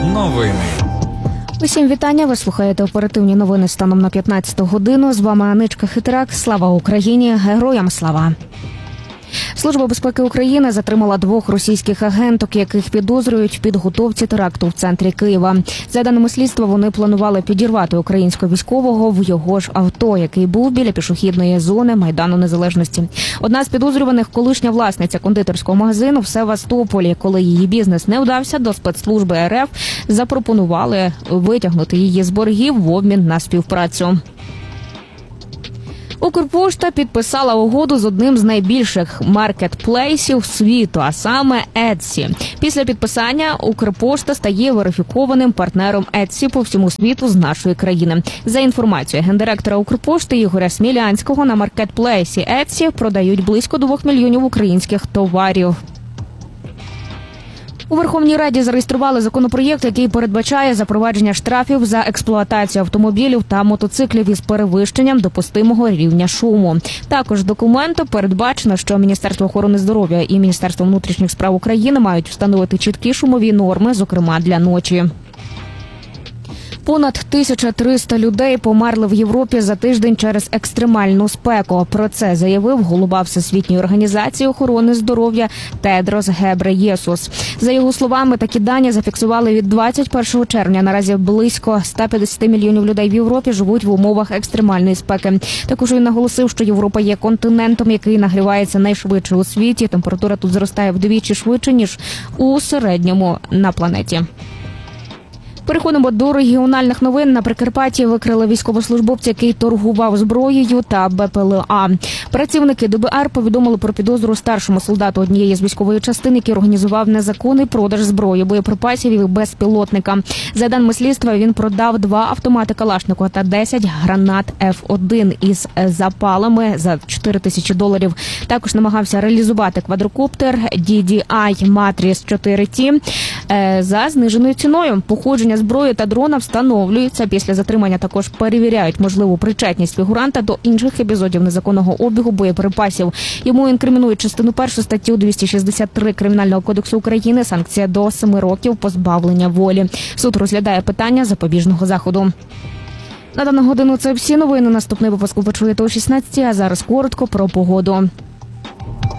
Новини. Усім вітання. Ви слухаєте оперативні новини станом на 15 годину. З вами Аничка Хитрак. Слава Україні! Героям слава! Служба безпеки України затримала 2 російських агенток, яких підозрюють в підготовці теракту в центрі Києва. За даними слідства, вони планували підірвати українського військового в його ж авто, який був біля пішохідної зони Майдану Незалежності. Одна з підозрюваних – колишня власниця кондитерського магазину в Севастополі. Коли її бізнес не вдався, до спецслужби РФ запропонували витягнути її з боргів в обмін на співпрацю. Укрпошта підписала угоду з одним з найбільших маркетплейсів світу, а саме Etsy. Після підписання Укрпошта стає верифікованим партнером Etsy по всьому світу з нашої країни. За інформацією гендиректора Укрпошти Ігоря Смілянського, на маркетплейсі Etsy продають близько 2 мільйонів українських товарів. У Верховній Раді зареєстрували законопроєкт, який передбачає запровадження штрафів за експлуатацію автомобілів та мотоциклів із перевищенням допустимого рівня шуму. Також документом передбачено, що Міністерство охорони здоров'я і Міністерство внутрішніх справ України мають встановити чіткі шумові норми, зокрема для ночі. Понад 1300 людей померли в Європі за тиждень через екстремальну спеку. Про це заявив голова Всесвітньої організації охорони здоров'я Тедрос Гебреєсус. За його словами, такі дані зафіксували від 21 червня. Наразі близько 150 мільйонів людей в Європі живуть в умовах екстремальної спеки. Також він наголосив, що Європа є континентом, який нагрівається найшвидше у світі. Температура тут зростає вдвічі швидше, ніж у середньому на планеті. Переходимо до регіональних новин. На Прикарпатті викрили військовослужбовця, який торгував зброєю та БПЛА. Працівники ДБР повідомили про підозру старшому солдату однієї з військової частини, який організував незаконний продаж зброї, боєприпасів і безпілотника. За даними слідства, він продав 2 автомати Калашникова та 10 гранат F1 із запалами за $4000. Також намагався реалізувати квадрокоптер DJI Matrix 4T за зниженою ціною. Походження зброї та дрона встановлюються. Після затримання також перевіряють можливу причетність фігуранта до інших епізодів незаконного обігу боєприпасів. Йому інкримінують частину 1 статтю 263 Кримінального кодексу України, санкція до 7 років позбавлення волі. Суд розглядає питання запобіжного заходу. На дану годину це всі новини. Наступний випуск ви почуєте о 16, а зараз коротко про погоду.